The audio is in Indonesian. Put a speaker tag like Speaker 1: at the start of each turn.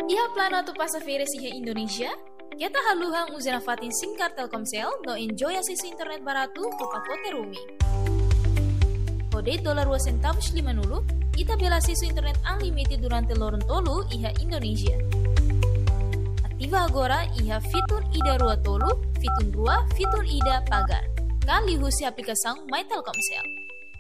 Speaker 1: Iha plano tu passageira iha Indonesia, kita haluhang uzena fatin singkar Telkomsel no enjoy asisu internet baratu ke pakote roaming. Kode $2.50 ita bela asisu internet unlimited durante lorong tolu iha Indonesia. Aktiva agora iha fitur ida rua tolu, fitur rua, fitur ida pagar. Kali husi aplikação My Telkomsel.